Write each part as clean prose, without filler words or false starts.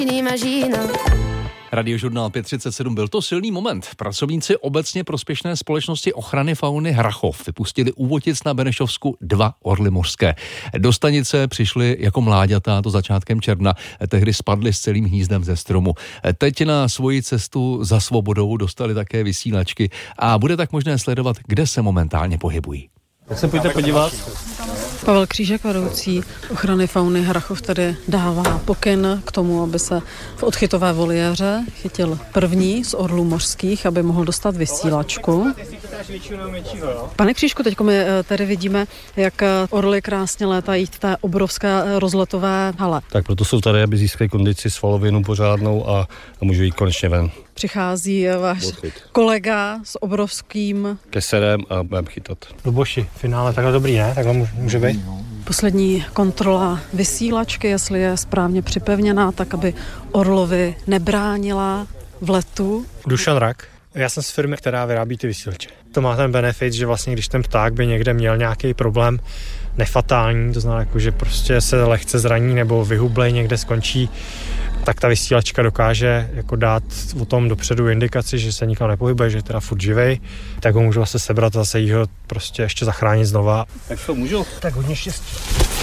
Radiožurnál 537 byl to silný moment. Pracovníci obecně prospěšné společnosti ochrany fauny Hrachov vypustili u Votic na Benešovsku 2 orly mořské. Do stanice přišli jako mláďata, to začátkem června, tehdy spadli s celým hnízdem ze stromu. Teď na svoji cestu za svobodou dostali také vysílačky a bude tak možné sledovat, kde se momentálně pohybují. Tak se pojďte podívat. Pavel Křížek, vedoucí ochrany fauny Hrachov, tedy dává pokyn k tomu, aby se v odchytové voliéře chytil první z orlů mořských, aby mohl dostat vysílačku. Pane Křížku, teď my tady vidíme, jak orly krásně létají v té obrovské rozletové hale. Tak proto jsou tady, aby získali kondici, svalovinu pořádnou a můžou jít konečně ven. Přichází váš kolega s obrovským keserem a budeme chytat. Luboši, finále takhle dobrý, ne? Takhle může být. Poslední kontrola vysílačky, jestli je správně připevněná, tak aby orlovi nebránila v letu. Dušan Rak. Já jsem z firmy, která vyrábí ty vysílače. To má ten benefit, že vlastně když ten pták by někde měl nějaký problém nefatální, to znamená, jako, že prostě se lehce zraní nebo vyhublej, někde skončí, tak ta vysílačka dokáže jako dát o tom dopředu indikaci, že se nikam nepohybuje, že je teda furt živej, tak ho můžu vlastně sebrat a zase jí ho prostě ještě zachránit znova. Tak to můžu? Tak hodně štěstí.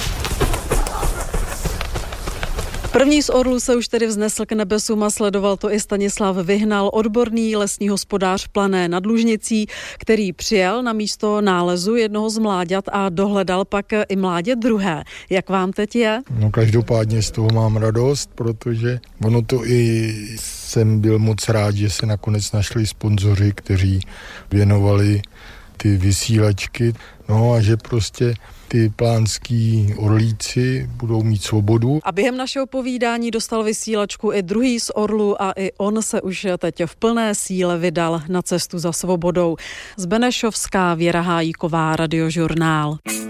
První z orlů se už tedy vznesl k nebesům a sledoval to i Stanislav Vyhnal, odborný lesní hospodář v Plané nad Lužnicí, který přijel na místo nálezu jednoho z mláďat a dohledal pak i mládě druhé. Jak vám teď je? No každopádně z toho mám radost, protože ono to i jsem byl moc rád, že se nakonec našli sponzoři, kteří věnovali ty vysílačky, no a že prostě ty plánský orlíci budou mít svobodu. A během našeho povídání dostal vysílačku i druhý z orlů a i on se už teď v plné síle vydal na cestu za svobodou. Z Benešovská Věra Hájíková, Radiožurnál.